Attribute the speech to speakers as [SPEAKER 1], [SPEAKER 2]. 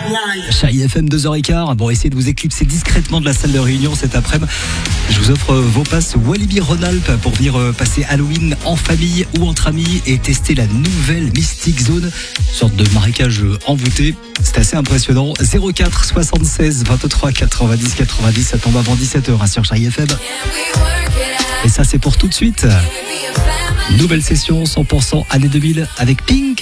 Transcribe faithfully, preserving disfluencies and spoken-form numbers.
[SPEAKER 1] Chérie F M deux heures quinze. Bon, essayez de vous éclipser discrètement de la salle de réunion cet après-midi. Je vous offre vos passes Walibi Rhône-Alpes pour venir passer Halloween en famille ou entre amis et tester la nouvelle Mystic Zone, sorte de marécage envoûté. C'est assez impressionnant. zéro quatre soixante-seize vingt-trois quatre-vingt-dix quatre-vingt-dix, ça tombe avant dix-sept heures sur Chérie F M. Et ça, c'est pour tout de suite. Nouvelle session cent pour cent année deux mille avec Pink.